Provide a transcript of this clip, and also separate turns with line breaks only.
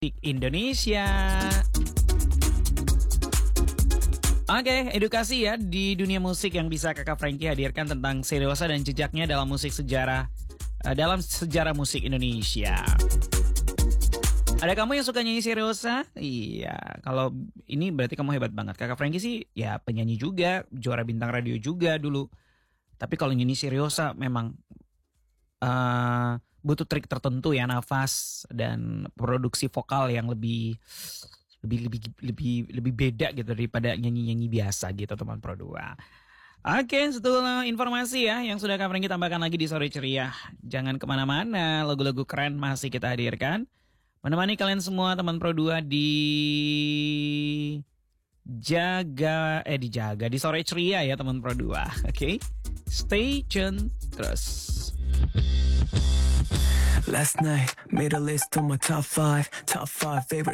Indonesia. Oke, edukasi ya di dunia musik yang bisa Kakak Frankie hadirkan tentang Seriosa dan jejaknya dalam dalam sejarah musik Indonesia. Ada kamu yang suka nyanyi Seriosa? Iya, kalau ini berarti kamu hebat banget. Kakak Frankie sih ya penyanyi juga, juara bintang radio juga dulu. Tapi kalau nyanyi Seriosa memang butuh trik tertentu ya, nafas dan produksi vokal yang lebih beda gitu daripada nyanyi biasa gitu teman Pro 2. Oke, setelah informasi ya yang sudah Kak Frankie tambahkan lagi di Sore Ceria. Jangan kemana-mana, lagu-lagu keren masih kita hadirkan. Menemani kalian semua teman Pro 2 di Sore Ceria ya teman Pro 2. Oke, stay tune terus.
Last night, made a list on my top five favorite